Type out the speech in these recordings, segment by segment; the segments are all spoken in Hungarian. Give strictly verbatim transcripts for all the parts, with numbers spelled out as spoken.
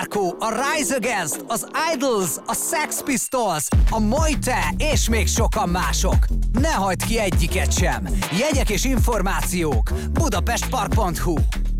Marco, a Rise Against, az Idols, a Sex Pistols, a Mojte és még sokan mások. Ne hagyd ki egyiket sem. Jegyek és információk budapestpark pont hu.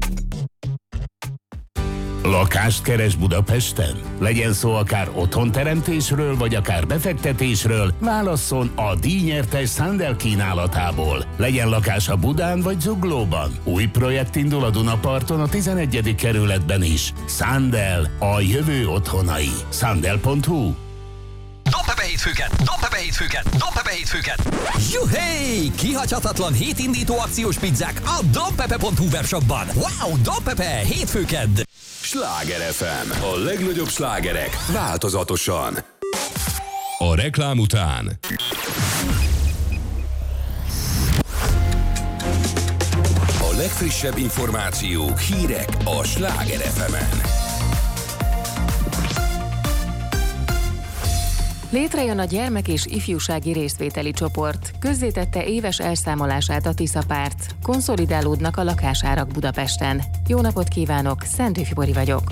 Lakást keres Budapesten? Legyen szó akár otthonteremtésről, vagy akár befektetésről, válasszon a díjnyertes Sandel kínálatából. Legyen lakása Budán vagy Zuglóban. Új projekt indul a Dunaparton a tizenegyedik kerületben is. Sandel, a jövő otthonai. Sandel pont hu. Dobd hétfőket! Dobd hétfőket! Dobd hétfőket! Juhé! Kihagyhatatlan hétindító akciós pizzák a dobpepe pont hu webshopban. Wow! Dobpepe! Hétfőked! Sláger ef em. A legnagyobb slágerek változatosan. A reklám után A legfrissebb információk, hírek a Sláger ef emen. Létrejön a gyermek- és ifjúsági részvételi csoport. Közzétette éves elszámolását a Tisza párt. Konszolidálódnak a lakásárak Budapesten. Jó napot kívánok, Szent Fibori vagyok.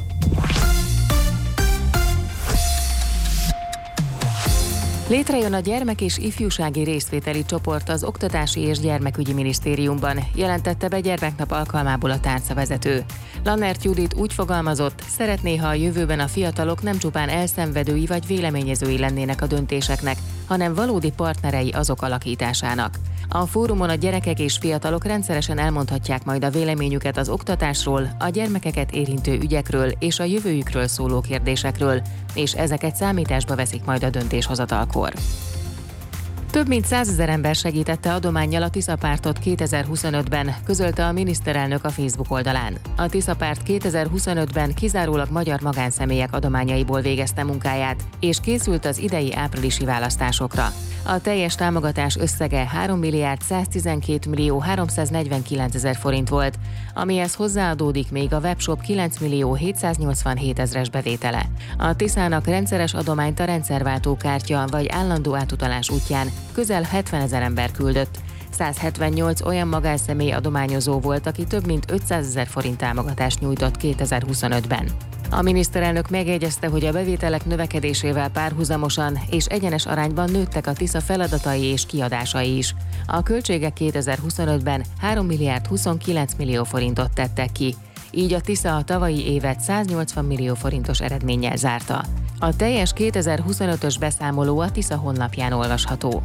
Létrejön a gyermek- és ifjúsági részvételi csoport az Oktatási és Gyermekügyi Minisztériumban, jelentette be gyermeknap alkalmából a tárcavezető. Lannert Judit úgy fogalmazott, szeretné, ha a jövőben a fiatalok nem csupán elszenvedői vagy véleményezői lennének a döntéseknek, hanem valódi partnerei azok alakításának. A fórumon a gyerekek és fiatalok rendszeresen elmondhatják majd a véleményüket az oktatásról, a gyermekeket érintő ügyekről és a jövőjükről szóló kérdésekről, és ezeket számításba veszik majd a döntéshozatalkor. Több mint százezer ember segítette adománnyal a Tisza pártot kétezer-huszonötben, közölte a miniszterelnök a Facebook oldalán. A Tisza párt kétezer-huszonötben kizárólag magyar magánszemélyek adományaiból végezte munkáját, és készült az idei áprilisi választásokra. A teljes támogatás összege három milliárd száztizenkét millió háromszáznegyvenkilencezer forint volt, amihez hozzáadódik még a webshop kilenc millió hétszáznyolcvanhét ezres bevétele. A Tiszának rendszeres adományt a rendszerváltó kártya vagy állandó átutalás útján közel hetvenezer ember küldött. százhetvennyolc olyan magánszemély adományozó volt, aki több mint ötszázezer forint támogatást nyújtott kétezer-huszonötben. A miniszterelnök megjegyezte, hogy a bevételek növekedésével párhuzamosan és egyenes arányban nőttek a Tisza feladatai és kiadásai is. A költségek kétezer-huszonötben három milliárd huszonkilenc millió forintot tettek ki, így a Tisza a tavalyi évet száznyolcvan millió forintos eredménnyel zárta. A teljes kétezer-huszonötös beszámoló a Tisza honlapján olvasható.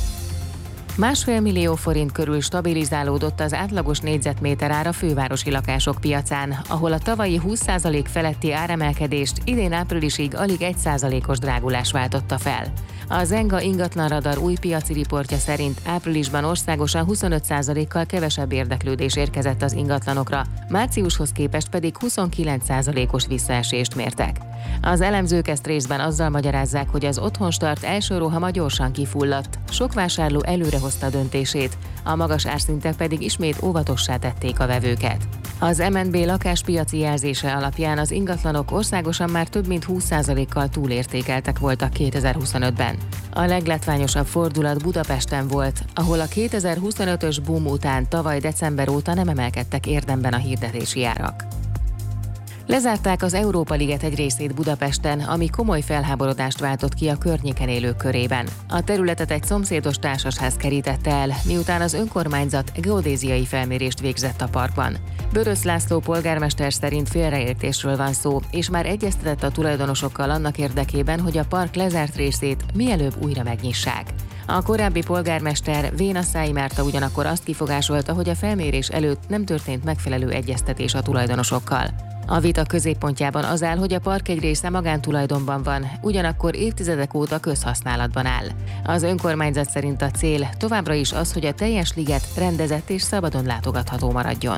Másfél millió forint körül stabilizálódott az átlagos négyzetméter ár a fővárosi lakások piacán, ahol a tavalyi húsz százalék feletti áremelkedést idén áprilisig alig egy százalékos drágulás váltotta fel. A Zenga ingatlanradar új piaci riportja szerint áprilisban országosan huszonöt százalékkal kevesebb érdeklődés érkezett az ingatlanokra, márciushoz képest pedig huszonkilenc százalékos visszaesést mértek. Az elemzők ezt részben azzal magyarázzák, hogy az otthonstart első rohama gyorsan kifulladt, sok vásárló előrehozta a döntését, a magas árszintek pedig ismét óvatossá tették a vevőket. Az em en bé lakáspiaci jelzése alapján az ingatlanok országosan már több mint húsz százalékkal túlértékeltek voltak kétezer-huszonötben. A leglátványosabb fordulat Budapesten volt, ahol a kétezer-huszonötös boom után tavaly december óta nem emelkedtek érdemben a hirdetési árak. Lezárták az Európa-liget egy részét Budapesten, ami komoly felháborodást váltott ki a környéken élők körében. A területet egy szomszédos társasház kerítette el, miután az önkormányzat geodéziai felmérést végzett a parkban. Börös László polgármester szerint félreértésről van szó, és már egyeztetett a tulajdonosokkal annak érdekében, hogy a park lezárt részét mielőbb újra megnyissák. A korábbi polgármester Véna Száj Márta ugyanakkor azt kifogásolta, hogy a felmérés előtt nem történt megfelelő egyeztetés a tulajdonosokkal. A vita középpontjában az áll, hogy a park egy része magántulajdonban van, ugyanakkor évtizedek óta közhasználatban áll. Az önkormányzat szerint a cél továbbra is az, hogy a teljes liget rendezett és szabadon látogatható maradjon.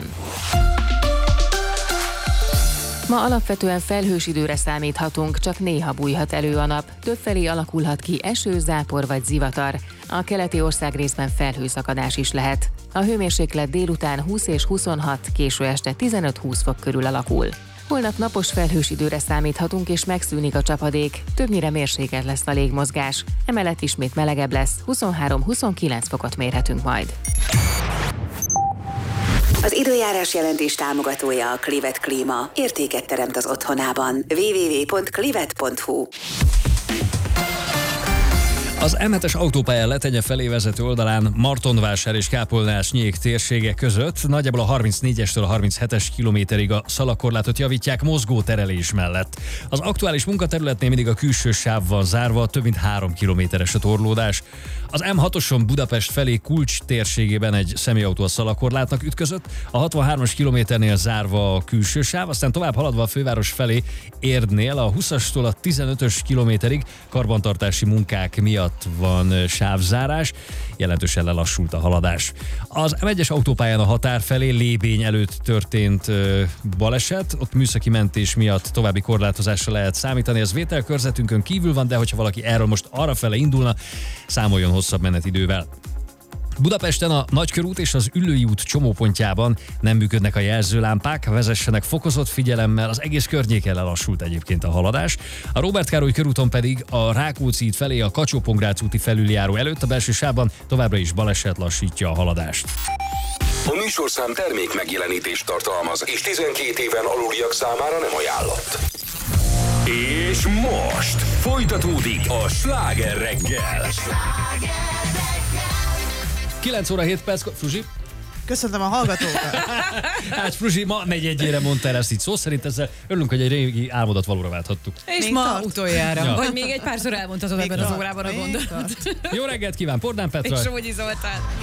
Ma alapvetően felhős időre számíthatunk, csak néha bújhat elő a nap, többfelé alakulhat ki eső, zápor vagy zivatar. A keleti országrészben felhőszakadás is lehet. A hőmérséklet délután húsz és huszonhat, késő este tizenöt-húsz fok körül alakul. Holnap napos felhős időre számíthatunk és megszűnik a csapadék, többnyire mérsékelt lesz a légmozgás, emellett ismét melegebb lesz, huszonhárom-huszonkilenc fokot mérhetünk majd. Az időjárás jelentés támogatója a Clivet Klíma. Értéket teremt az otthonában. double-u double-u double-u pont clivet pont hu. Az em hetes autópálya Letenye felé vezető oldalán Martonvásár és Kápolnás-Nyék térsége között nagyjából a harmincnégyestől a harminchetes kilométerig a szalagkorlátot javítják mozgó terelés mellett. Az aktuális munkaterületnél mindig a külső sáv van zárva, több mint három kilométeres a torlódás. Az em hatoson Budapest felé Kulcs térségében egy személyautó a szalagkorlátnak ütközött, a hatvanhármas kilométernél zárva a külső sáv, aztán tovább haladva a főváros felé Érdnél a huszastól a tizenötös kilométerig karbantartási munkák miatt van sávzárás, jelentősen lelassult a haladás. Az em egyes autópályán a határ felé Lébény előtt történt ö, baleset, ott műszaki mentés miatt további korlátozásra lehet számítani, ez vételkörzetünkön kívül van, de hogyha valaki erről most arrafele indulna, számoljon hosszabb menetidővel. Budapesten a Nagykörút és az Üllői út csomópontjában nem működnek a jelzőlámpák, vezessenek fokozott figyelemmel, az egész környéken lelassult egyébként a haladás. A Róbert Károly körúton pedig a Rákóczi út felé a Kacsó-Pongrác úti felüljáró előtt a belső sávban továbbra is baleset lassítja a haladást. A műsorszám termék megjelenítést tartalmaz, és tizenkét éven aluliak számára nem ajánlott. És most folytatódik a Sláger reggel. kilenc óra hét perc, Fruzsi? Köszöntöm a hallgatókat! Hát Fruzsi, ma megy egyére mondta el ezt így szó szerint, ezzel örülünk, hogy egy régi álmodat valóra válthattuk. És még ma tart? utoljára. Ja. Vagy még egy párszor elmondhatod ebben az órában a gondolatot. Jó reggelt kíván, Pordán Petra! És Sógyi Zoltán.